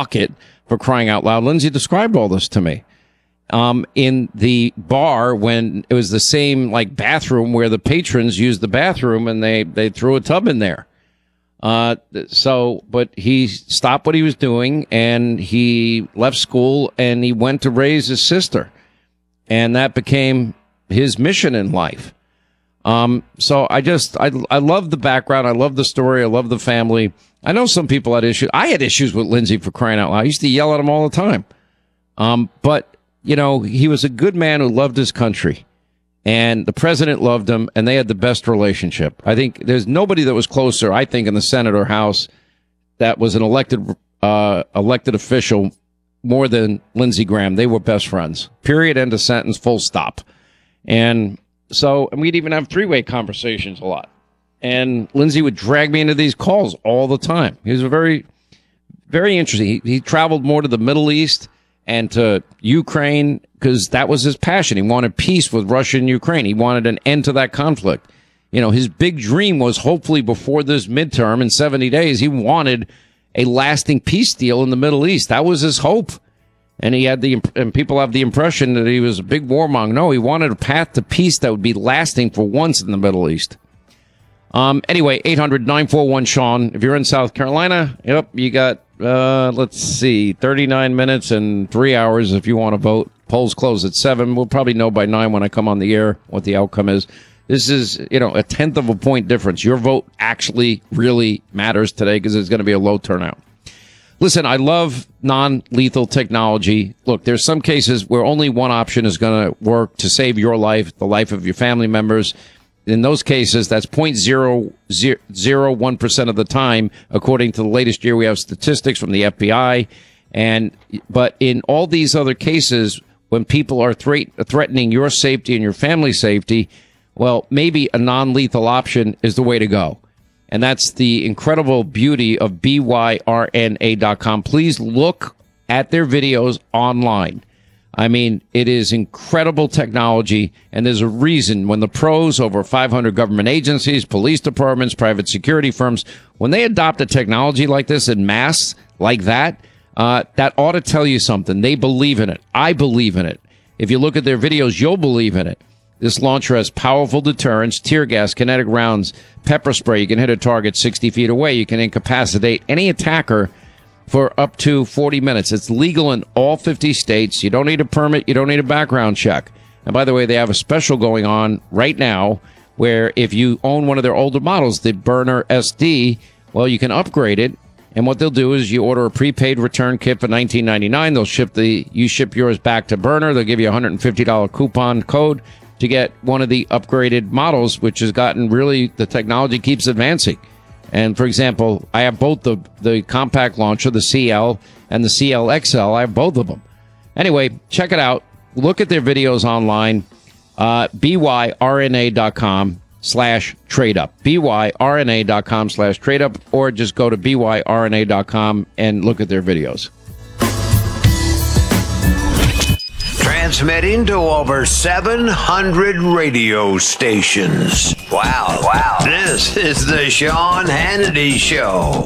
bucket, for crying out loud. Lindsay described all this to me. In the bar, when it was the same like bathroom where the patrons used the bathroom, and they threw a tub in there. But he stopped what he was doing, and he left school, and he went to raise his sister, and that became his mission in life. So I love the background. I love the story. I love the family. I know some people had issues. I had issues with Lindsay, for crying out loud. I used to yell at him all the time. But you know, he was a good man who loved his country, and the president loved him, and they had the best relationship. I think there's nobody that was closer, I think, in the Senate or House that was an elected official more than Lindsey Graham. They were best friends. Period. End of sentence. Full stop. And we'd even have three-way conversations a lot. And Lindsey would drag me into these calls all the time. He was very, very interesting. He traveled more to the Middle East and to Ukraine because that was his passion. He wanted peace with Russia and Ukraine. He wanted an end to that conflict. You know, his big dream was hopefully before this midterm in 70 days, he wanted a lasting peace deal in the Middle East. That was his hope. And and people have the impression that he was a big warmonger. No, he wanted a path to peace that would be lasting for once in the Middle East. Anyway, 800-941-SEAN. If you're in South Carolina, yep, you got, 39 minutes and 3 hours if you want to vote. Polls close at 7. We'll probably know by 9 when I come on the air what the outcome is. This is, a tenth of a point difference. Your vote actually really matters today because it's going to be a low turnout. Listen, I love non-lethal technology. Look, there's some cases where only one option is going to work to save your life, the life of your family members. In those cases, that's 0.001% of the time, according to the latest year. We have statistics from the FBI. But in all these other cases, when people are threatening your safety and your family's safety, well, maybe a non-lethal option is the way to go. And that's the incredible beauty of BYRNA.com. Please look at their videos online. I mean, it is incredible technology, and there's a reason when the pros, over 500 government agencies, police departments, private security firms, when they adopt a technology like this in mass, like that ought to tell you something. They believe in it. I believe in it. If you look at their videos, you'll believe in it. This launcher has powerful deterrents, tear gas, kinetic rounds, pepper spray. You can hit a target 60 feet away. You can incapacitate any attacker for up to 40 minutes. It's legal in all 50 states. You don't need a permit. You don't need a background check. And by the way, they have a special going on right now where if you own one of their older models, the Burner SD, well, you can upgrade it. And what they'll do is you order a prepaid return kit for $19.99. You ship yours back to Burner. They'll give you a $150 coupon code to get one of the upgraded models, which has gotten the technology keeps advancing. And for example, I have both the compact launcher, the CL and the CL XL. I have both of them. Anyway, check it out. Look at their videos online. BYRNA.com/trade-up. BYRNA.com/trade-up, or just go to BYRNA.com and look at their videos. Transmitting to over 700 radio stations. Wow. This is the Sean Hannity Show.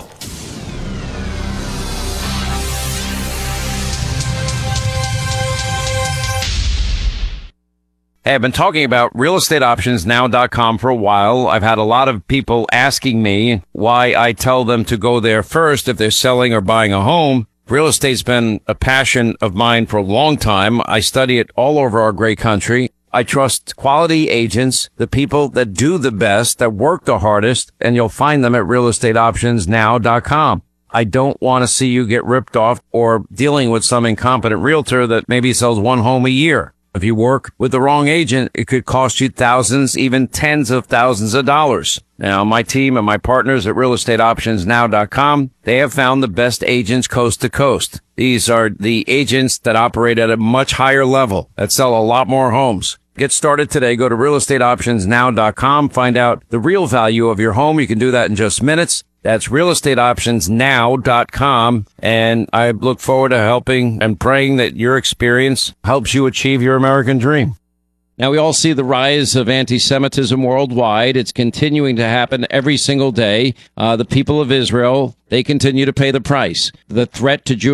Hey, I've been talking about realestateoptionsnow.com for a while. I've had a lot of people asking me why I tell them to go there first if they're selling or buying a home. Real estate's been a passion of mine for a long time. I study it all over our great country. I trust quality agents, the people that do the best, that work the hardest, and you'll find them at realestateoptionsnow.com. I don't want to see you get ripped off or dealing with some incompetent realtor that maybe sells one home a year. If you work with the wrong agent, it could cost you thousands, even tens of thousands of dollars. Now, my team and my partners at realestateoptionsnow.com, they have found the best agents coast to coast. These are the agents that operate at a much higher level, that sell a lot more homes. Get started today. Go to realestateoptionsnow.com. Find out the real value of your home. You can do that in just minutes. That's realestateoptionsnow.com. And I look forward to helping and praying that your experience helps you achieve your American dream. Now, we all see the rise of anti-Semitism worldwide. It's continuing to happen every single day. The people of Israel, they continue to pay the price. The threat to Jewish